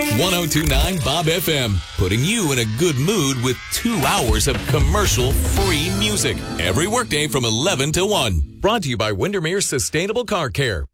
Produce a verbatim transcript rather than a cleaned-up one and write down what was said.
ten twenty-nine Bob F M, putting you in a good mood with two hours of commercial-free music every workday from eleven to one. Brought to you by Windermere Sustainable Car Care.